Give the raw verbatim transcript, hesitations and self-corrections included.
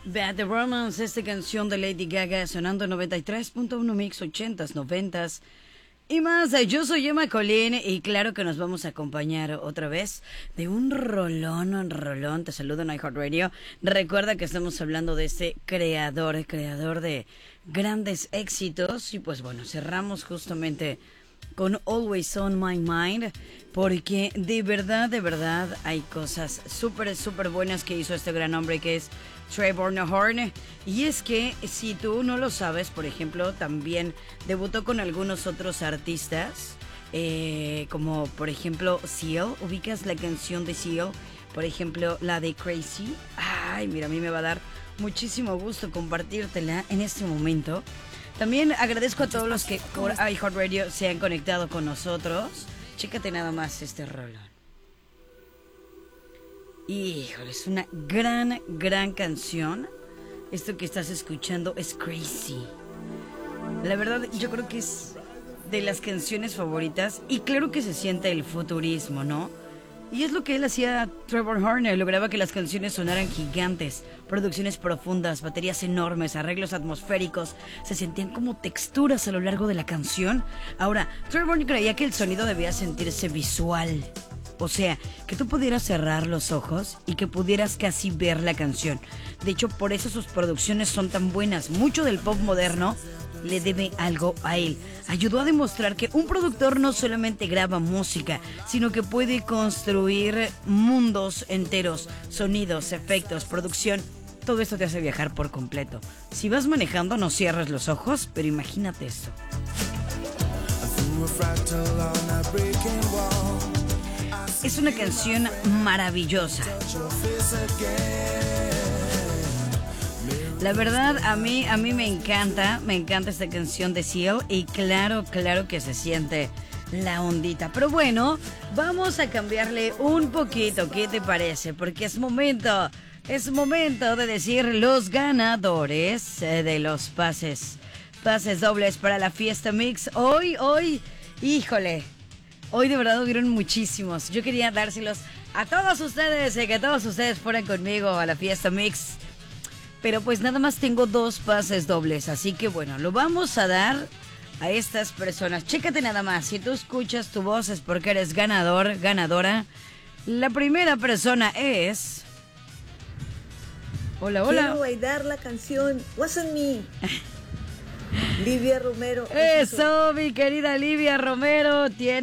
Bad the Romance, esta canción de Lady Gaga sonando noventa y tres punto uno Mix, ochentas, noventas y más. Yo soy Emma Colín y claro que nos vamos a acompañar otra vez de un rolón, un rolón. Te saludo en iHeartRadio. Recuerda que estamos hablando de este creador, creador de grandes éxitos. Y pues bueno, cerramos justamente con Always on My Mind, porque de verdad, de verdad hay cosas súper, súper buenas que hizo este gran hombre que es Trevor Horn. Y es que si tú no lo sabes, por ejemplo, también debutó con algunos otros artistas, eh, como por ejemplo Seal. ¿Ubicas la canción de Seal? Por ejemplo, la de Crazy. Ay, mira, a mí me va a dar muchísimo gusto compartírtela en este momento. También agradezco a todos los que por iHeartRadio se han conectado con nosotros. Chécate nada más este rolón. Híjole, es una gran, gran canción. Esto que estás escuchando es Crazy. La verdad, yo creo que es de las canciones favoritas. Y claro que se siente el futurismo, ¿no? Y es lo que él hacía, Trevor Horn. Lograba que las canciones sonaran gigantes, producciones profundas, baterías enormes, arreglos atmosféricos. Se sentían como texturas a lo largo de la canción. Ahora, Trevor creía que el sonido debía sentirse visual. O sea, que tú pudieras cerrar los ojos y que pudieras casi ver la canción. De hecho, por eso sus producciones son tan buenas. Mucho del pop moderno le debe algo a él. Ayudó a demostrar que un productor no solamente graba música, sino que puede construir mundos enteros, sonidos, efectos, producción. Todo esto te hace viajar por completo. Si vas manejando, no cierres los ojos, pero imagínate esto. Es una canción maravillosa. La verdad, a mí, a mí me encanta, me encanta esta canción de Seal. Y claro, claro que se siente la ondita. Pero bueno, vamos a cambiarle un poquito, ¿qué te parece? Porque es momento, es momento de decir los ganadores de los pases. Pases dobles para la fiesta mix. Hoy, hoy, híjole, hoy de verdad hubieron muchísimos. Yo quería dárselos a todos ustedes, eh, que todos ustedes fueran conmigo a la fiesta mix. Pero pues nada más tengo dos pases dobles, así que bueno, lo vamos a dar a estas personas. Chécate nada más, si tú escuchas tu voz es porque eres ganador, ganadora. La primera persona es... Hola, hola. Quiero bailar la canción Wasn't Me. Livia Romero. Eso, mi querida Livia Romero, tiene...